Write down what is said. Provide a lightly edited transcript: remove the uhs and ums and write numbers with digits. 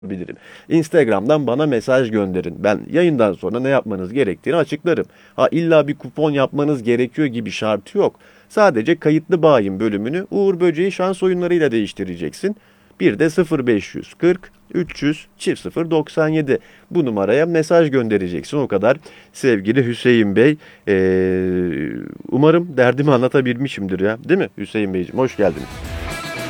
bilirim. Instagram'dan bana mesaj gönderin. Ben yayından sonra ne yapmanız gerektiğini açıklarım. Ha illa bir kupon yapmanız gerekiyor gibi şartı yok. Sadece kayıtlı bayin bölümünü Uğur Böceği şans oyunlarıyla değiştireceksin. Bir de 0540 300 0097 bu numaraya mesaj göndereceksin. O kadar sevgili Hüseyin Bey. Umarım derdimi anlatabilmişimdir ya. Değil mi Hüseyin Beyciğim? Hoş geldiniz.